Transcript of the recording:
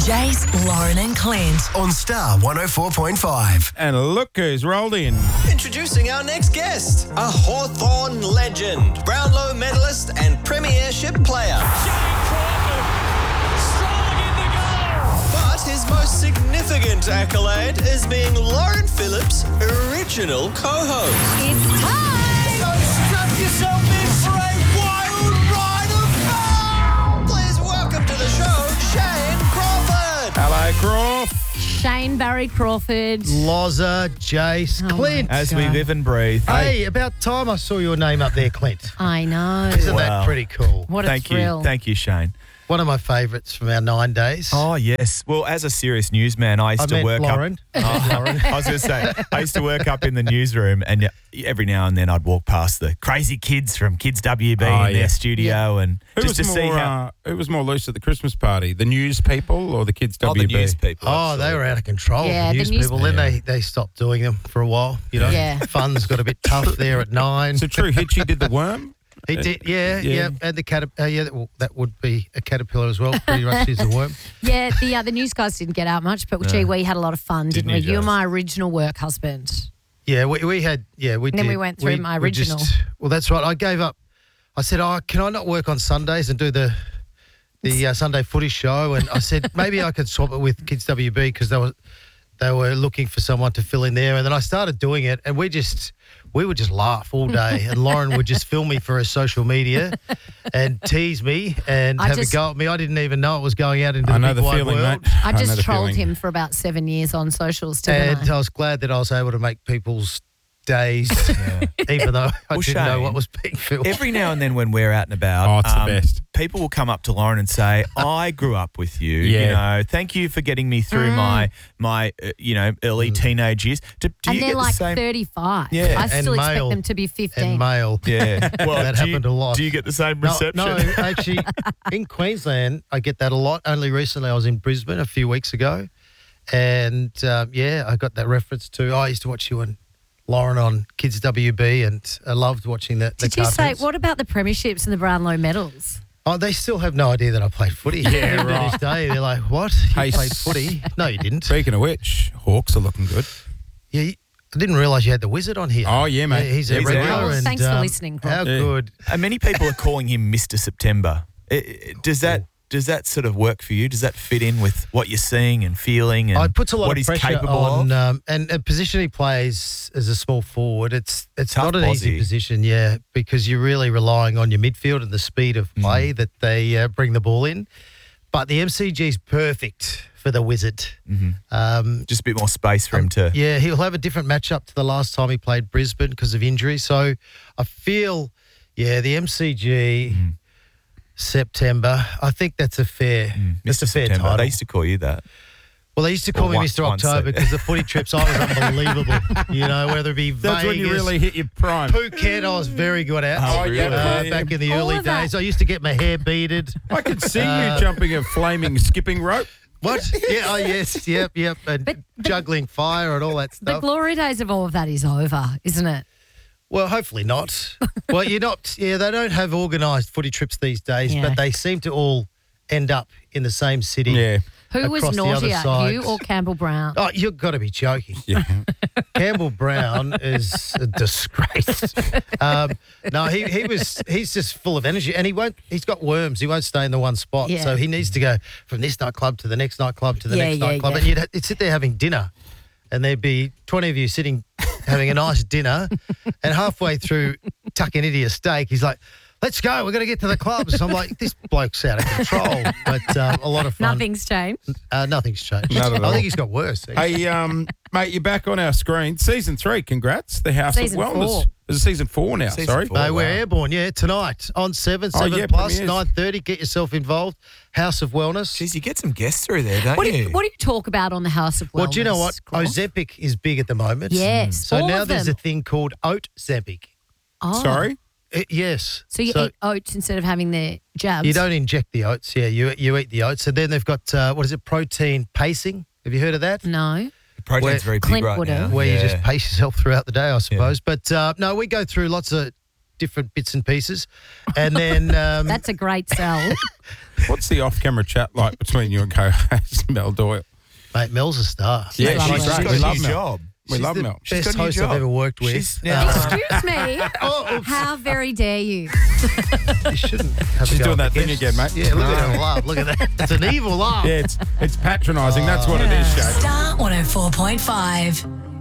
Jace, Lauren and Clint. On Star 104.5. And look who's rolled in. Introducing our next guest, a Hawthorn legend, Brownlow medalist and premiership player. But his most significant accolade is being Lauren Phillips' original co-host. It's time! So strap yourself in for a wild ride of fun! Please welcome to the show, Shane Crawford. Hello, Croft. Shane Barry Crawford. Loza, Jace, Clint. As we live and breathe. Hey, about time I saw your name up there, Clint. I know. Isn't Wow. that pretty cool? What a Thank thrill. you. Thank you, Shane. One of my favourites from our 9 days. Oh, yes. Well, as a serious newsman, I used I to meant work Lauren. up. Lauren. I was going to say, I used to work up in the newsroom, and every now and then I'd walk past the crazy kids from Kids WB in their studio, and Who just was to see how. who was more loose at the Christmas party? The news people or the kids WB? Oh, the news people. Oh, they were out of control. Yeah, the the news news- people. Then they stopped doing them for a while. You know, Yeah. funds got a bit tough there at 9. So true, Hitchy did the worm? He did, yeah, Yeah. and the that would be a caterpillar as well. Pretty much is a worm. Yeah, the news guys didn't get out much, but gee, we had a lot of fun, didn't we? you You were guys? my original work husband. Yeah, we had, we then did. we went through my original. Well, that's right. I gave up. I said, can I not work on Sundays and do the Sunday footy show? And I said, maybe I could swap it with Kids WB because they were looking for someone to fill in there. And then I started doing it, and we would just laugh all day. And Lauren would just film me for her social media and tease me and have a go at me. I didn't even know it was going out into I the know big the wide feeling, world. mate. I know just the trolled feeling. him for about 7 years on socials, didn't And I? I was glad that I was able to make people's days, even though I Well, didn't know Shane, what was being filmed. Every now and then when we're out and about, Oh, it's the best. people will come up to Lauren and say, I grew up with you. Yeah. You know, thank you for getting me through my early teenage years. Do And you they're get the like same? 35. Yeah, I and still expect male. them to be 15. And male. Yeah. Well, That do you- happened a lot. Do you get the same No, reception? no, actually, in Queensland, I get that a lot. Only recently, I was in Brisbane a few weeks ago, and I got that reference to. I used to watch you and Lauren on Kids WB, and I loved watching the Did you say, cartoons. what about the premierships and the Brownlow medals? Oh, they still have no idea that I played footy. Yeah, Even to right. this day, they're like, "What? You Hey, played footy? No, you didn't." Speaking of which, Hawks are looking good. Yeah, I didn't realise you had the Wizard on here. Oh, yeah, mate. he's a He's regular. ours. And, Thanks for listening, Croft. How Yeah. good. And many people are calling him Mr. September. Does that sort of work for you? Does that fit in with what you're seeing and feeling and It puts a lot what of he's pressure capable on, of? and a position he plays as a small forward. It's Tough not an easy posse. position, yeah, because you're really relying on your midfield and the speed of play that they bring the ball in. But the MCG is perfect for the Wizard. Just a bit more space for him to. Yeah, he'll have a different matchup to the last time he played Brisbane because of injury. So I feel, the MCG. September. I think that's a fair. That's a fair September. title. They used to call you that. Well, they used to call me once- Mr. once October they- because the footy trips I was unbelievable. You know, whether it be That's Vegas, when you really hit your prime. Phuket, I was very good at. Oh, really? Yeah. Back in the All early of that. days, I used to get my hair beaded. I could see you jumping a flaming skipping rope. What? Yeah. Oh, yes. Yep. And juggling fire and all that The stuff. glory days of all of that is over, isn't it? Well, hopefully not. Well, you're not. Yeah, they don't have organised footy trips these days, Yeah. but they seem to all end up in the same city. Yeah. Who was Across the other naughtier, side. you or Campbell Brown? Oh, you've got to be joking. Yeah. Campbell Brown is a disgrace. He's just full of energy, and he's got worms. He won't stay in the one spot. Yeah. So he needs to go from this nightclub to the next nightclub to the Yeah, next yeah, nightclub. yeah. And you'd sit there having dinner, and there'd be 20 of you sitting having a nice dinner, and halfway through tucking into your steak, he's like, "Let's go, we're going to get to the clubs." I'm like, this bloke's out of control, but a lot of fun. Nothing's changed. Nothing's changed. Not at I all. think he's got worse. Hey, mate, you're back on our screen. Season 3, congrats. The House Season of Wellness. 4. Is it season 4 now? Season Sorry. 4. No, we're wow. airborne, tonight on 7 Oh, yeah, plus, premieres. 9:30. Get yourself involved. House of Wellness. Jeez, you get some guests through there, don't What do you? you talk about on the House of Wellness? Well, do you know what? Croft? Ozempic is big at the moment. Yes, So all now of there's them. a thing called Oat Zempic. Oh. Sorry? Yes. So you eat oats instead of having the jabs? You don't inject the oats. Yeah, you eat the oats. So then they've got, protein pacing. Have you heard of that? No. Protein's Where- very big Clint right would now. have. Where you Yeah. just pace yourself throughout the day, I suppose. But no, we go through lots of different bits and pieces. And then That's a great sell. What's the off-camera chat like between you and co-host Mel Doyle? mate, Mel's a star. Yeah, She's she's lovely. great. got We a love new Mel. job. We love the Mel. She's best got a new host job. I've ever worked with. She's now- Excuse me. Oh, How very dare you? you shouldn't have She's a go doing at that the thing guests. again, mate. Yeah, look at her laugh. Look at that. It's an evil laugh. Yeah, it's patronising. That's what it is, Shane. Star 104.5.